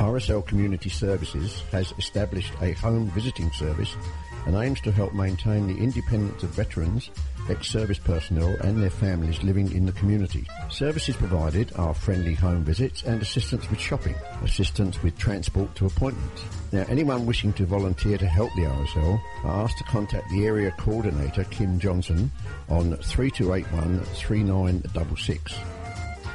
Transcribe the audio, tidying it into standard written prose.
RSL Community Services has established a home visiting service and aims to help maintain the independence of veterans, ex-service personnel and their families living in the community. Services provided are friendly home visits and assistance with shopping, assistance with transport to appointments. Now, anyone wishing to volunteer to help the RSL are asked to contact the area coordinator, Kim Johnson, on 3281 3966.